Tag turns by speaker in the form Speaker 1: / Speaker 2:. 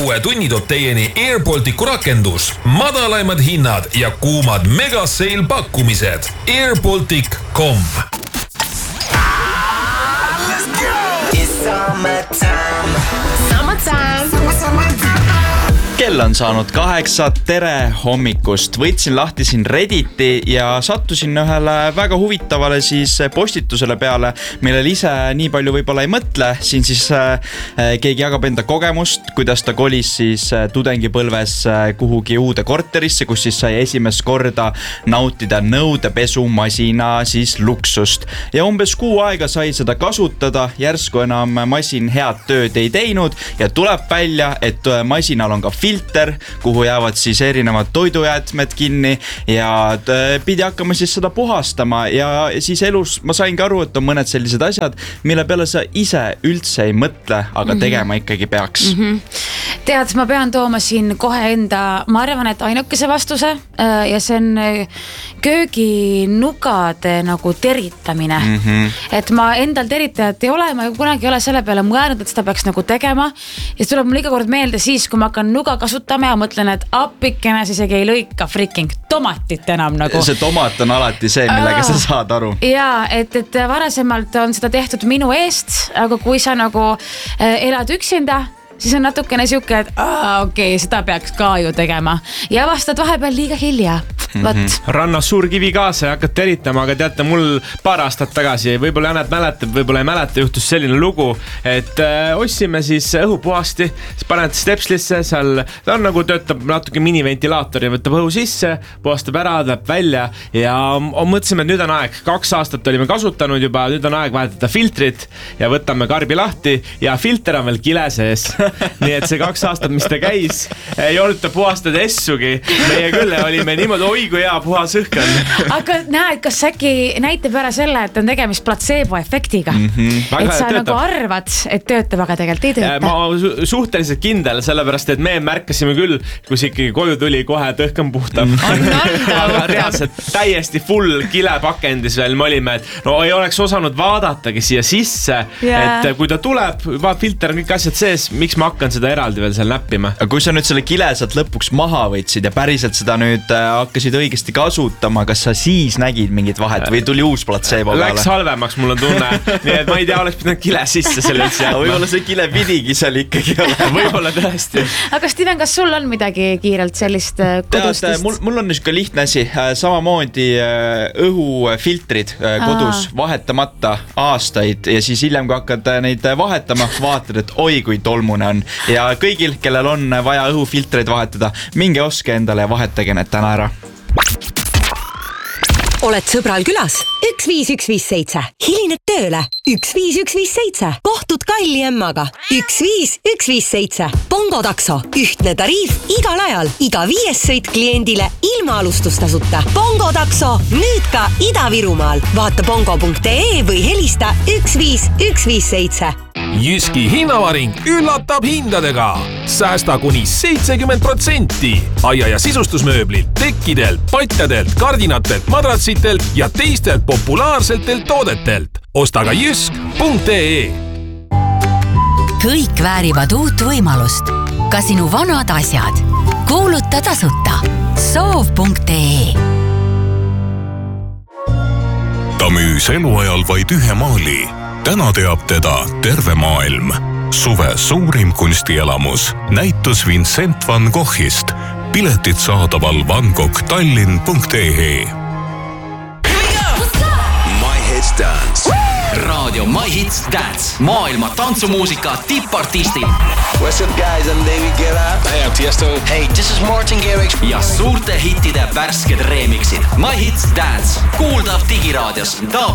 Speaker 1: uue tunni toob teieni Airbalticu rakendus, madalaimad hinnad ja kuumad megaseil pakkumised. Airbaltic.com.
Speaker 2: Kell on saanud 8, tere hommikust. Võtsin lahti siin Redditi ja sattusin ühele väga huvitavale siis postitusele peale, millel ise nii palju võib-olla ei mõtle. Siin siis keegi jagab enda kogemust, kuidas ta kolis siis tudengipõlves kuhugi uude korterisse, kus siis sai esimest korda nautida nõudepesumasina siis luksust. Ja umbes kuu aega sai seda kasutada, järsku enam masin head tööd ei teinud ja tuleb välja, et masinal on ka filter, kuhu jäävad siis erinevad toidujäätmed kinni ja pidi hakkama siis seda puhastama ja siis elus ma saingi aru, et on mõned sellised asjad, mille peale sa ise üldse ei mõtle, aga tegema ikkagi peaks.
Speaker 3: Tead, ma pean tooma siin kohe enda, ma arvan, et ainukese vastuse ja see on kööginugade nagu teritamine. Et ma endal teritajat ei ole, ma kunagi ei ole selle peale mõelnud, et seda peaks nagu tegema ja see tuleb mul iga kord meelde siis, kui ma hakkan nuga kasutama ja mõtlen, et appikene siis ei lõika freaking tomatit enam nagu.
Speaker 2: See tomat on alati see, millega sa saad aru.
Speaker 3: Jaa, et varasemalt on seda tehtud minu eest, aga kui sa nagu elad üksinda, siis on natukene siuke, et okei, seda peaks ka ju tegema. Ja vastad vahepeal liiga hilja.
Speaker 4: Rannas suur kivi kaasa ja hakkad teritama, aga teate, mul paar aastat tagasi, võib-olla Janet mäletab, võib-olla ei mäleta, juhtus selline lugu, et ostsime siis õhupuhasti, siis paned stepslisse, seal ta on nagu töötab natuke miniventilaator ja võtab õhu sisse, puhastab ära, tuleb välja ja mõtlesime, et nüüd on aeg, 2 aastat olime kasutanud juba, nüüd on aeg vahetada filtrit ja võtame karbi lahti ja filter on veel kile sees. Nii et see 2 aastat, mis ta käis, ei olnud ta puhastada essugi. Meie küll olime niimoodi, oi kui hea puhas õhk on.
Speaker 3: Aga näed, kas äkki näitab ära selle, et on tegemist placebo efektiga? Et sa nagu arvad, et töötab, aga tegelikult ei tööta.
Speaker 4: Ma suhteliselt kindel, sellepärast, et me märkasime küll, kus ikkagi koju tuli kohe, et õhk on puhtam. Aga reaalselt täiesti full kilepakendis veel me olime, et no ei oleks osanud vaadatagi siia sisse, et kui ta tuleb, filter on kõik asjad sees, miks ma hakkan seda eraldi veel seal näppima.
Speaker 2: Aga kui sa nüüd selle kile sealt lõpuks maha võtsid ja päriselt seda nüüd hakkasid õigesti kasutama, kas sa siis nägid mingit vahet või tuli uus placebo peale?
Speaker 4: Läks halvemaks, mul on tunne. Nii et ma ei tea, oleks pidanud kile sisse selle üldse jätma.
Speaker 2: Võib-olla see kile pidigi seal ikkagi olema.
Speaker 4: Võib-olla tõesti.
Speaker 3: Aga Steven, kas sul on midagi kiirelt sellist kodustist?
Speaker 2: Mul on niisugune lihtne asi, samamoodi õhufiltrid kodus vahetamata aastaid ja siis hiljem, kui hakkad neid vahetama, vaatad, et oi kui tolmune on. Ja kõigil, kellel on vaja õhufiltreid vahetada, minge oske endale ja vahetage need täna ära.
Speaker 5: Oled sõbral külas? 15157. Hilined tööle? 15157. Kohtud Kalli emmaga? 15157. Bongo takso. Ühtne tariif igal ajal. Iga 5 sõit kliendile ilma alustustasuta. Bongo takso. Nüüd ka Ida-Virumaal. Vaata bongo.ee või helista 15157.
Speaker 1: Jyski hinnavaring üllatab hindadega. Säästa kuni 70%. Aia- ja sisustusmööblilt, tekkidelt, patjadelt, kardinatelt, madratsitelt ja teistelt populaarsetelt toodetelt. Osta ka jysk.ee.
Speaker 6: Kõik väärivad uut võimalust. Ka sinu vanad asjad. Kuuluta tasuta. Soov.ee.
Speaker 7: Ta müüs eluajal vaid ühe maali. Täna teab teda terve maailm. Suve suurim kunstielamus. Näitus Vincent van Goghist. Piletid saadaval vangoghtallinn.ee.
Speaker 8: My Hits Dance. Raadio My Hits Dance. Maailma tantsumuusika tippartistid.
Speaker 9: What's up guys, I'm David Guetta.
Speaker 8: Hey, I'm Tiesto. Hey, this is Martin Garrix. Ja suurte hittide värsked remixid. My Hits Dance. Kuuldav digiraadios.